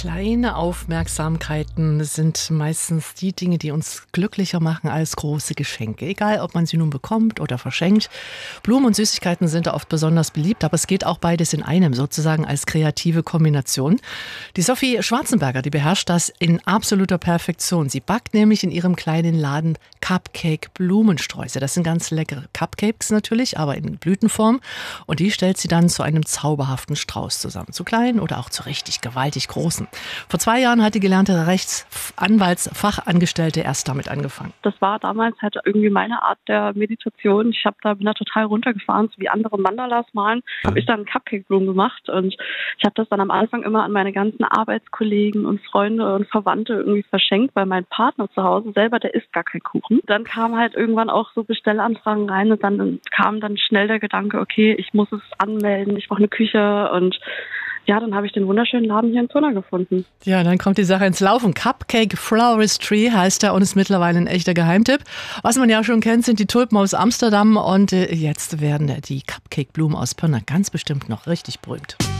Kleine Aufmerksamkeiten sind meistens die Dinge, die uns glücklicher machen als große Geschenke. Egal, ob man sie nun bekommt oder verschenkt. Blumen und Süßigkeiten sind da oft besonders beliebt, aber es geht auch beides in einem, sozusagen als kreative Kombination. Die Sophie Schwarzenberger, die beherrscht das in absoluter Perfektion. Sie backt nämlich in ihrem kleinen Laden Cupcake-Blumensträuße. Das sind ganz leckere Cupcakes natürlich, aber in Blütenform. Und die stellt sie dann zu einem zauberhaften Strauß zusammen. Zu klein oder auch zu richtig gewaltig großen. Vor 2 Jahren hat die gelernte Rechtsanwaltsfachangestellte erst damit angefangen. Das war damals halt irgendwie meine Art der Meditation. Bin da total runtergefahren, so wie andere Mandalas malen. Habe ich dann Cupcake-Blumen gemacht und ich habe das dann am Anfang immer an meine ganzen Arbeitskollegen und Freunde und Verwandte irgendwie verschenkt, weil mein Partner zu Hause selber, der isst gar keinen Kuchen. Dann kam halt irgendwann auch so Bestellanfragen rein und dann kam dann schnell der Gedanke, okay, ich muss es anmelden, ich brauche eine Küche und ja, dann habe ich den wunderschönen Laden hier in Pirna gefunden. Ja, dann kommt die Sache ins Laufen. Cupcake Floristry heißt er und ist mittlerweile ein echter Geheimtipp. Was man ja schon kennt, sind die Tulpen aus Amsterdam und jetzt werden die Cupcake-Blumen aus Pirna ganz bestimmt noch richtig berühmt.